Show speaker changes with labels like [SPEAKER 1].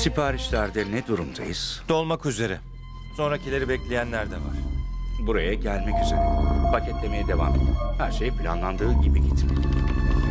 [SPEAKER 1] Siparişlerde ne durumdayız?
[SPEAKER 2] Dolmak üzere. Sonrakileri bekleyenler de var.
[SPEAKER 1] Buraya gelmek üzere. Paketlemeye devam edin. Her şey planlandığı gibi gitmeli.